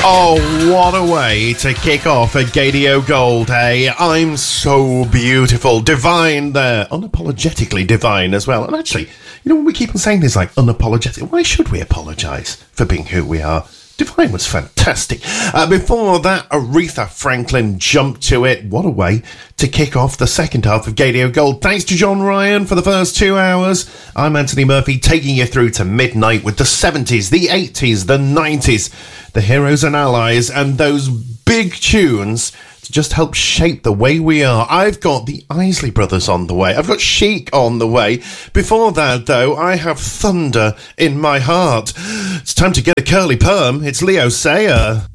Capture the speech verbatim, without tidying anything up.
Oh, what a way to kick off a Gadio Gold, hey? I'm so beautiful, divine there, unapologetically divine as well. And actually, you know, when we keep on saying things like unapologetic, why should we apologise for being who we are? Divine was fantastic. Uh, before that, Aretha Franklin jumped to it. What a way to kick off the second half of Gadio Gold. Thanks to John Ryan for the first two hours. I'm Anthony Murphy, taking you through to midnight with the seventies, the eighties, the nineties, the heroes and allies, and those big tunes to just help shape the way we are. I've got the Isley Brothers on the way. I've got Chic on the way. Before that, though, I have thunder in my heart. It's time to get a curly perm. It's Leo Sayer.